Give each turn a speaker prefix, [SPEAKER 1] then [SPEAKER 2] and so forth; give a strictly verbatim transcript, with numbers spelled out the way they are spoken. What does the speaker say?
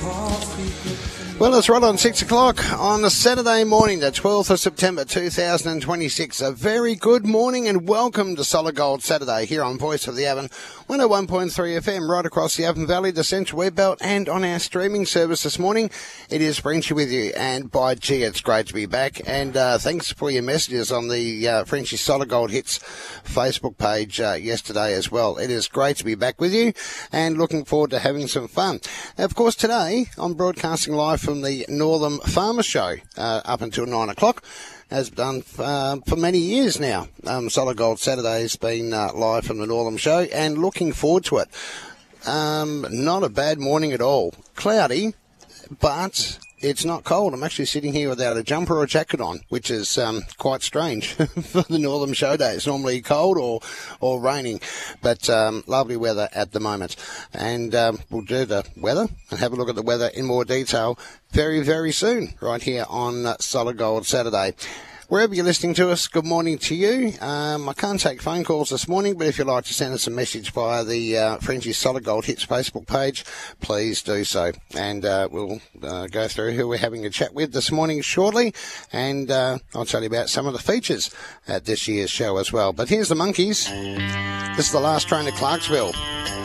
[SPEAKER 1] Well, it's right on six o'clock on a Saturday morning, the twelfth of September two thousand twenty-six. A very good morning and welcome to Solid Gold Saturday here on Voice of the Avon, one oh one point three F M, right across the Avon Valley, the Central Web Belt, and on our streaming service this morning. It is Frenchy with you, and by gee, it's great to be back. And uh, thanks for your messages on the uh, Frenchy Solid Gold Hits Facebook page uh, yesterday as well. It is great to be back with you and looking forward to having some fun. Of course, today I'm broadcasting live from the Northam Farmer Show uh, up until nine o'clock. Has done uh, for many years now. Um, Solid Gold Saturday has been uh, live from the Northam Show and looking forward to it. Um, not a bad morning at all. Cloudy, but it's not cold. I'm actually sitting here without a jumper or a jacket on, which is um, quite strange for the Northam Show day. It's normally cold or, or raining, but um, lovely weather at the moment. And um, we'll do the weather and have a look at the weather in more detail very, very soon, right here on uh, Solid Gold Saturday. Wherever you're listening to us, good morning to you. Um, I can't take phone calls this morning, but if you'd like to send us a message via the uh, Frenchy Solid Gold Hits Facebook page, please do so. And uh, we'll uh, go through who we're having a chat with this morning shortly, and uh, I'll tell you about some of the features at this year's show as well. But here's the Monkeys. This is The Last Train to Clarksville.